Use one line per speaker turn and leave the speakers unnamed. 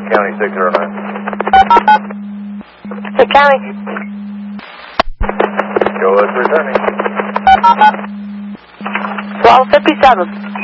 County 609.
Pacific County.
Go, let's returning.
1257.